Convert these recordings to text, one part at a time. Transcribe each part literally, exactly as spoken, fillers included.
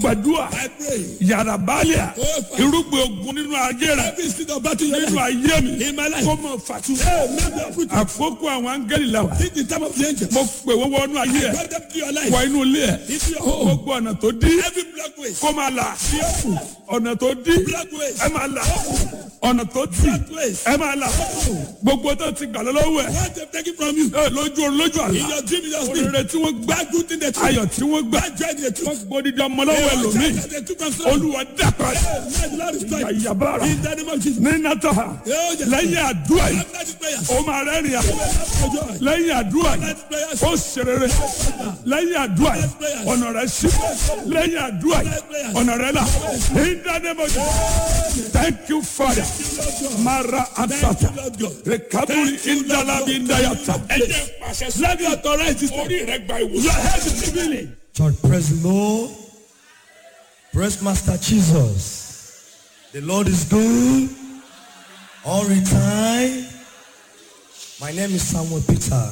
Gbàdúrà yàrá bálẹ̀ irúgbìn ogun nínú ayé rẹ̀ nínú ayé mi kó mọ̀ fàtú. Àkókò àwọn áńgẹ́lì la wà. Mo pè wọ́n wọnú ayé ẹ̀ wọ inú ilé ẹ̀. Gbogbo ọ̀nà tó dí kó máa là. Ọ̀nà tó dí ẹ máa là. Ọ̀nà tó dí ẹ máa là. Gbogbo tó ti gbà lọ́wọ́ ẹ̀. Lójú orun lójú àlá. Oríire tí wọ́n gbà. Ayọ̀ tí wọ́n gbà. Wọ́n gbódìdí ọmọ lọ́wọ́ ẹlòmíì. Olúwa dàpọ̀ ìyàbára ní nàtàhà lẹ́yìn àdúrà yìí ó máa rẹ́rìn à lẹ́yìn àdúrà yìí ó ṣerere lẹ́yìn àdúrà yìí ọ̀nà rẹ̀ ṣí lẹ́yìn àdúrà yìí ọ̀nà rẹ̀ là ìdánimọ̀jì. Thank you, Father. Mara Asata. Rekabuli Indalabi Indayata. Let the authorities orí rẹ̀ gba ìwòsàn. Your head is healing. Church, praise the Lord. Praise Master Jesus. The Lord is good all the time. My name is Samuel Peter.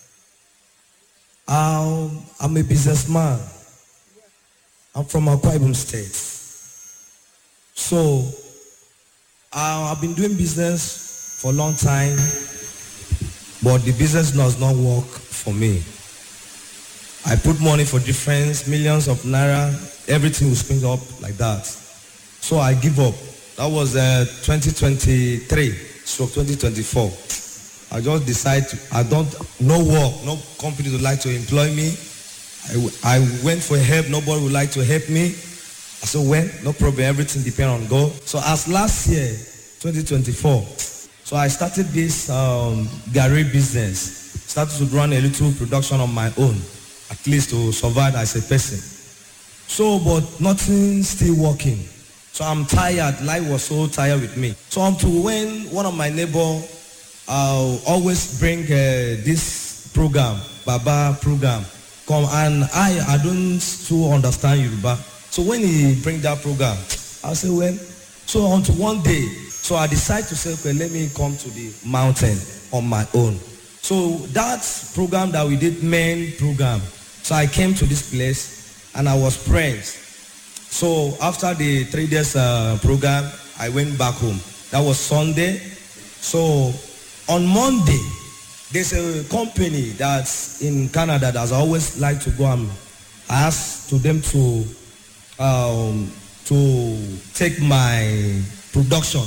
Um, I'm a businessman. I'm from Akwa Ibom State. So, uh, I've been doing business for a long time, but the business does not work for me. I put money for difference, millions of naira, everything will spring up like that. So I give up. That was uh, twenty twenty-three, so twenty twenty-four. I just decided to, I don't, no work, no company would like to employ me. I, I went for help, nobody would like to help me. I said, well, no problem, everything depends on God. So as last year, twenty twenty-four, so I started this um, garage business. Started to run a little production on my own, at least to survive as a person. So, but nothing still working. So I'm tired. Life was so tired with me. So until when one of my neighbor uh, always bring uh, this program, Baba program, come and I I don't too understand Yoruba. So when he bring that program, I say, well, so until one day, so I decide to say, okay, let me come to the mountain on my own. So that program that we did, main program. So I came to this place and I was praying. So after the three days uh, program, I went back home. That was Sunday. So on Monday, there's a company that's in Canada that I always like to go and ask to them to um, to take my production.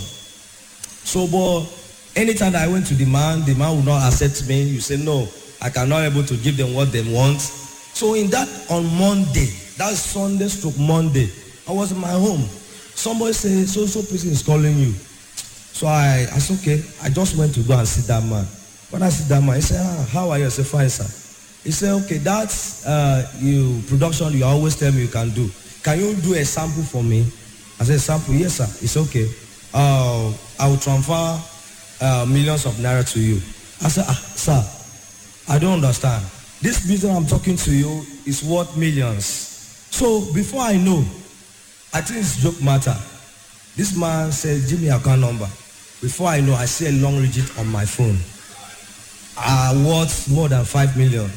So, but anytime that I went to the man, the man would not accept me. You say, no, I cannot able to give them what they want. So in that, on Monday, that's Sunday stroke Monday, I was in my home. Somebody said, so, so person is calling you. So I, I said, okay, I just went to go and see that man. When I see that man, he said, ah, how are you? I said, fine, sir. He said, okay, that's uh, you production you always tell me you can do. Can you do a sample for me? I said, sample? Yes, sir. It's okay. Uh, I will transfer uh, millions of naira to you. I said, ah, sir, I don't understand. This business I'm talking to you is worth millions. So before I know, I think it's joke matter. This man said, give me your account number. Before I know, I see a long digit on my phone. I worth more than five million.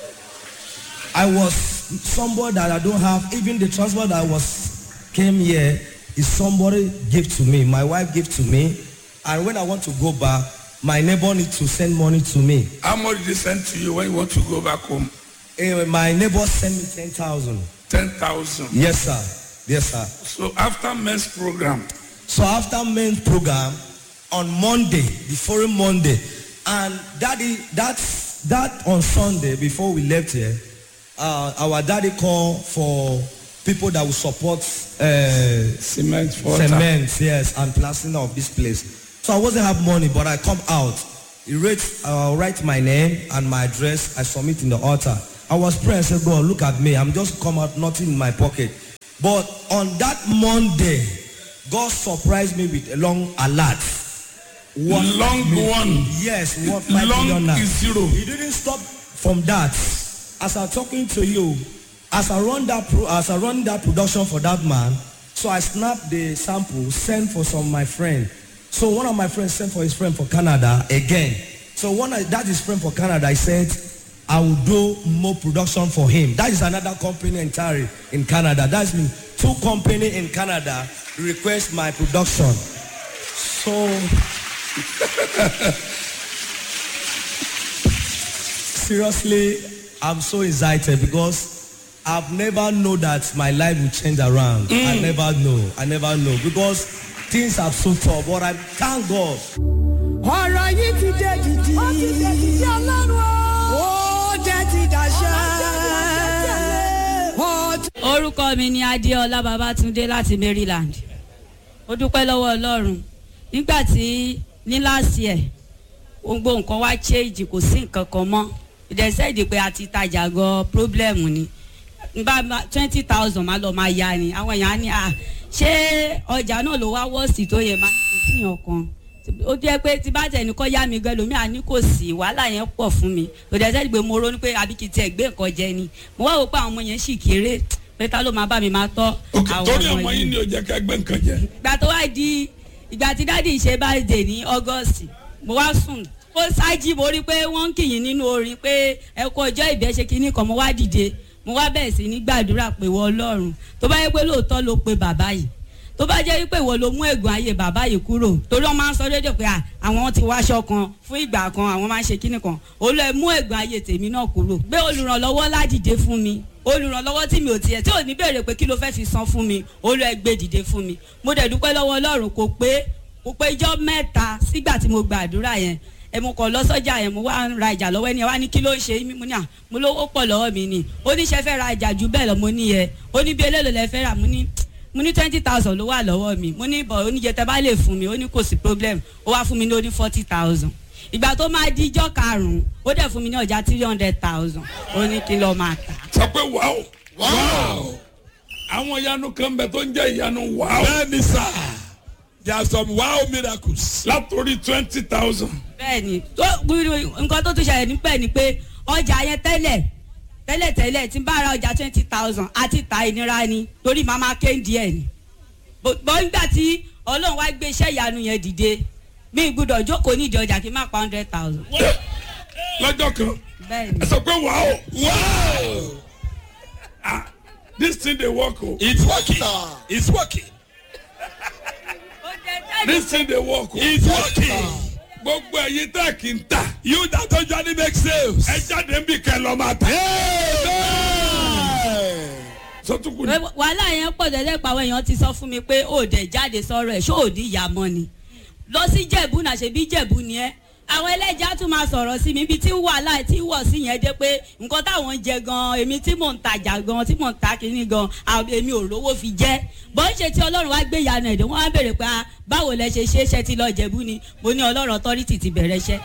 I was somebody that I don't have. Even the transport that I was came here is somebody gave to me. My wife gave to me. And when I want to go back, my neighbor needs to send money to me. How much did they send to you when you want to go back home? Uh, my neighbor sent me ten thousand. ten thousand? Yes, sir. Yes, sir. So after men's program? So after men's program, on Monday, the following Monday, and daddy, that's, that on Sunday, before we left here, uh, our daddy called for people that will support uh, cement, cement, yes, and plastering of this place. So I wasn't have money, but I come out. He write, uh, write my name and my address. I submit in the altar. I was praying. I said, God, look at me. I'm just come out, nothing in my pocket. But on that Monday, God surprised me with a long alert. One long one. Yes, one five long million now. Is zero. He didn't stop from that. As I'm talking to you, as I run that pro, as I run that production for that man, so I snapped the sample, sent for some of my friend. So one of my friends sent for his friend for Canada again. So one of that is friend for Canada, I said, I will do more production for him. That is another company entirely in Canada. That's been two companies in Canada request my production. So seriously, I'm so excited because I've never known that my life will change around. Mm. I never know. I never know because things are so tough. But I thank God. ọ̀rọ̀ yìí ti dé dìdì. ó ti dé dìdì ọlọ́run o. ó jẹ́ ti dàṣà. orúkọ mi ni Adéọlá Babátúndé láti Maryland. ó dúpẹ́ lọ́wọ́ ọlọ́run nígbà tí ní last year gbogbo nǹkan wá change kò sí nǹkan kan mọ́ ìdẹ́sẹ̀ ìdí pé a ti tajà gan problem ni nígbà twenty thousand máa lọ máa ya ni àwọn èèyàn á ní à ṣé ọjà náà ló wá wọ́ọ̀sì tó yẹ máa kò sí yàn kan ó jẹ́ pé tí bá tẹ̀ ní kọ́ yá mi gan lómi àní kò sí wàhálà yẹn pọ̀ fún mi ìdẹ́sẹ̀ ìdí pé mo ronú pé àbí kìí tiẹ̀ gbé nǹkan jẹ ni mo wá wò pé àwọn ọmọ yẹn sì kéré pé ta ló máa bá mi máa tọ́ àwọn ọmọ yìí ni ó jẹ́ ká gbé nǹkan jẹ. ìgbà tó wá di ìgbà tí dáàdì ṣe birthday ní August mo wá sùn ó ṣáájì mo rí pé wọ́n ń kìyìn nínú orin pé ẹ kú ọjọ́ ìbí ẹ ṣe kinní kan mo wá dìde mo wá bẹ̀rẹ̀ sí ní gbàdúrà pé wọ Ọlọ́run tó bá yẹ pé lóòótọ́ ló pe bàbá yìí tó bá jẹ́ wípé ìwọ ló mú ègún ayé bàbá yìí kúrò torí wọ́n máa ń sọ rédíò pé àwọn ti wáṣọ kan fún ìgbà kan àwọn máa ń ṣe kinní kan olú ẹ mú ègún ayé tèmi náà kúrò gbé olùrànlọ́wọ́ ládìde fún mi olùrànlọ́wọ́ tí mi ò tiẹ̀ tí ò ní béèrè pé kí ló fẹ́ fi san fún mi olú ẹ gbé dìde fún mi mo dẹ̀ dúpẹ́ lọ́wọ́ Ọlọ́run kò pé kò pé ijọ́ mẹ́ta sígbà tí mo gbàdúrà yẹn ẹ mo kàn lọ sọ́jà yẹn mo wá ń ra ìjà lọ́wọ́ ẹni ẹ wá ní kí ló ń ṣe mí mo ní à mo lówó pọ̀ lọ́wọ́ mi ni ó ní ṣe fẹ́ ra ìjà jù bẹ́ẹ̀ lọ mo ní yẹ ó ní bí eléèlò lẹ fẹ́ rà mo ní mo ní twenty thousand ló wà lọ́wọ́ mi mo ní bọ̀ oníjẹ tẹ bá lè fún mi ó ní kò sí problem ó wá fún mi ní ó ní forty thousand ìgbà tó máa di ijọ́ karùn-ún ó dẹ̀ fún mi ní ọjà three hundred thousand ó ní kí lọ́ọ́ máa tà. sọ pé wàá wàá àwọn ìyanu kan bẹ tó ń jẹ́ ìyanu wàá. bẹ́ẹ̀ni sá there are some wow miracles. látòrí twenty thousand. bẹ́ẹ̀ni tó nǹkan tó tún ṣẹlẹ̀ nípẹ́ ni pé ọjà yẹn tẹ́lẹ̀ tẹ́lẹ̀ tẹ́lẹ̀ tí n bá ra ọjà twenty thousand àti ta ìnira ni torí màmá kéńdì ẹ̀ ni bọ́ nígbà tí Ọlọ́run wá gbé iṣẹ́ ìyanu yẹn dìde mi gbọ́dọ̀ jókòó nídìí ọjà kí n má pa hundred thousand. lọ́jọ́ kan ẹ sọ pé wàá wàá ah this thing dey work o. it's working it's working. this thing dey work o. it's working. gbogbo ẹ̀yin tẹ́ kì í ta. you that usually make sales. ẹ jáde nbí kẹ́ lọ máa ta. sọtúkù ni. wàhálà yẹn pọ̀ tẹ́lẹ̀ pa àwọn èèyàn ti sọ fún mi pé ó dẹ̀ jáde sọ̀rọ̀ ẹ̀ ṣó ò ní ìyá mọ́ ni lọ sí Jẹ̀bú náà ṣe bí Jẹ̀bú ni ẹ́ àwọn ẹlẹ́jà tún máa sọ̀rọ̀ sí mi ibi tí wàhálà tí wọ̀ sí yẹn dé pé nǹkan táwọn ń jẹ gan èmi tí mò ń tajà gan tí mò ń ta kínní gan èmi ò rówó fi jẹ́ bó ń ṣe tí Ọlọ́run wá gbé ìyanu ẹ̀dẹ̀ wọ́n á béèrè pé báwo lẹ ṣe ṣe é ṣe ti lọ Jẹ̀bú ni mo ní Ọlọ́run authority ti bẹ̀rẹ̀ iṣẹ́.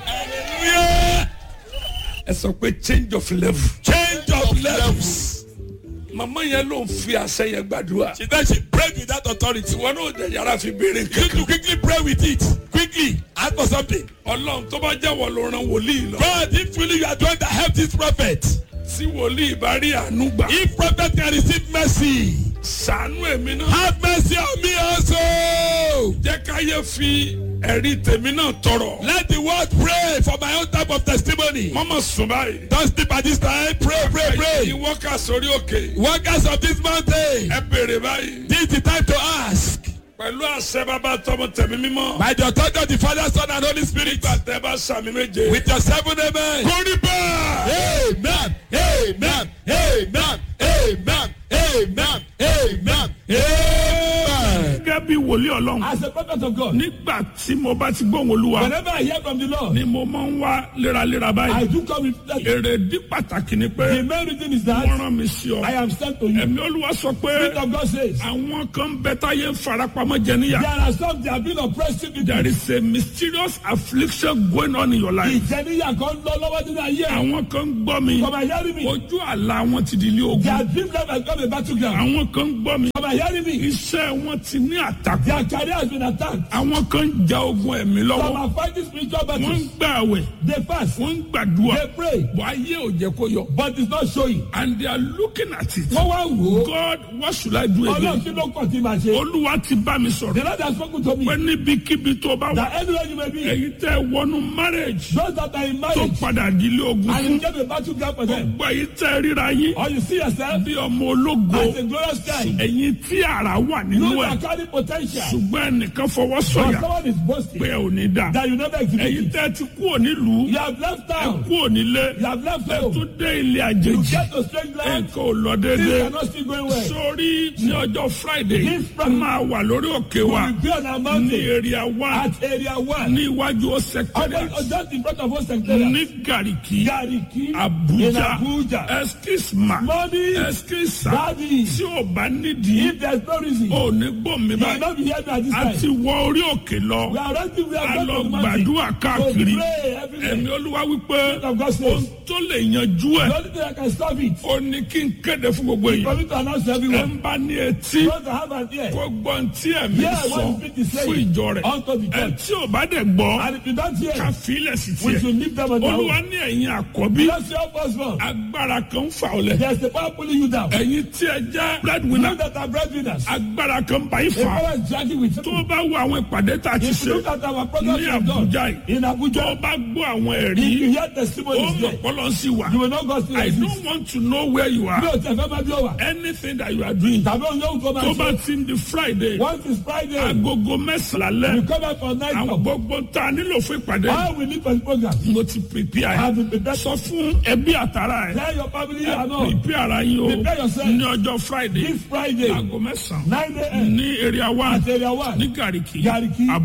ẹ sọ pé change of level. change of levels. mama yẹn ló ń fi àṣẹ yẹn gbàdúrà. she then she prayed with that authority. wọn n'o de yàrá fi béèrè you need to quickly pray with it quickly ask for something. Ọlọ́run tó bá jẹ́ wọ́n ló ran wòlíì lọ. God if really you are the one that help this prophet. tí wòlíì bá rí àánú gbà. if prophet can receive mercy. ṣàánú èmi náà. have mercy on me also. jẹ́ káyé fi ẹ̀rí tèmi náà tọrọ. let the world pray for my own type of testimony. mama sùn báyìí. don't sleep at this time pray pray pray. ẹ̀yin workers orí òkè. workers of this mountain. ẹ béèrè báyìí. this is the time to ask. pẹ̀lú àṣẹ bàbá tọmọ tẹ̀mí mímọ́. by the authority of the Father Son and Holy Spirit. nígbà tẹ́ bá sàmì méje. with your seven amen. kórì bá. amen amen amen amen amen amen amen. gẹ́gẹ́ bí wòlíì Ọlọ́run. as a prophet of God. nígbà tí mo bá ti gbóhùn Olúwa. whenever I hear from the Lord. ni mo máa ń wá léraléra báyìí. I do come with that. èrèdí pàtàkì ni pé. the main reason is that. wọ́n rán mi sí ọ. I am sent to you. ẹ̀mí Olúwa sọ pé. Spirit of God says. àwọn kan bẹ táyé ń farapamọ́ jẹ níyà. there are some that have been oppressed people. there is a mysterious affliction going on in your life. ìjẹniyà kan lọ lọ́wọ́ nínú ayé. àwọn kan gbọ́ mi. Come and hear me. ojú àlá wọn ti di ilé ogun. their dream life has become a battleground. àwọn kan gbọ́ mi. Come and are hearing me. Iṣẹ́ wọn ti ní àtakò. Their career has been attacked. Àwọn kan ja ogun ẹ̀mí Some lọ́wọ́. are fighting spiritual Wọ́n ń battles. gbà àwẹ̀. They fast. Wọ́n ń gbàdúrà. They pray. Bọ̀ ayé ò jẹ́ kó yọ. But it's not showing. And they are looking at it. Wọ́n wá wò ó. God, what should I do Ọlọ́run again? kí ló kàn tí màá ṣe. Olúwa ti bá mi The sọ̀rọ̀. Lord has spoken to me. Pé níbikíbi tó bá wà. That anywhere you may be. Èyí tẹ́ wọnú marriage. Those that are in Tó marriage. padà dílé ogun And fún. you get a battleground for them. Gbogbo èyí tẹ́ ríra yín. Or you see yourself Bí ọmọ ológo. as a glorious guy. Ẹ̀yin tí ara wà nínú You ẹ̀. are carrying potential. Ṣùgbọ́n ẹnìkan fọwọ́ But sọ̀yà. someone is boasting Pé ẹ ò ní dà. that you never exhibit Ẹ̀yin it. tẹ́ ti kú nílùú. You have left Ẹ town. kú nílé. You have left Ẹ home. tún dé ilé You àjèjì. get to strange land. Nǹkan ò lọ Things déédéé. are not still going well. Sórí ní ọjọ́ Friday. This A máa wà lórí òkè wa. We will be on our Ní mountain area one. at area one. Ní iwájú ó About secretariat. just in front of us secretariat. Ní Gariki. Gariki. In Abuja. Abuja. Excuse ma. Mommy. Excuse sir. Daddy. Tí o bá nídìí. If there's no reason. Ò ní gbọ́ mi You will báyìí. not be here at this A time. ti wọ orí òkè lọ. We are ready. We A are lọ going to the mountain. gbàdúrà káàkiri. To pray everywhere. Ẹ̀mí Olúwa wípé Of God's ohun name. tó lè yanjú The ẹ̀. only thing I can stop it. Ó ní kí n kéde fún gbogbo For èèyàn. me to announce to Ẹ everyone. ń bá ní etí. Those that have an ear. Kó gbọ́n tí ẹ̀mí Yeah, sọ what the Spirit is saying. fún ìjọ rẹ̀. Unto the Ẹ church. tí ò bá dẹ̀ gbọ́. And if you don't hear, Ká fílẹ̀ sí we tiẹ̀. should leave them on their Olúwa own. ní ẹ̀yin àkọ́bí. That's your first one. Agbára kan ń fà ọ́ lẹ̀. There's a power pulling you down. Ẹ̀yin tí ẹ jẹ́ breadwinner. You that are breadwinners. Agbára kan bá yín The fà. power is dragging with Tó you. o bá wo àwọn ìpàdé tá a ti If you ṣe look at our programs ní we've done Abuja yìí. in Tó o Abuja, bá gbọ́ àwọn if ẹ̀rí. you hear Ó testimonies mọ̀ there, pọ́lọ́ sí wa. you will not go still I exist. don't want to know where you are. Mi ò tẹ̀ fẹ́ máa bí ó wà. Anything that you are doing. Tàbí òun yóò kó máa Tó bá ṣe. ti ń di Friday. Once it's Friday, Agogo mẹ́sàn-án you lẹ́. come out for night Àwọn talk. gbogbo tá a nílò fún ìpàdé. All we need for the program. Mo ti prepare. I have been prepared. Sọ fún ẹbí àtàrà ẹ̀. Tell your family and all. Prepare ara yín o. Prepare yourself. Ní ọjọ́ Friday. This Friday, Aago mẹ́sàn-án. nine a.m. Ní area one. at area one. Ní Gariki. Gariki.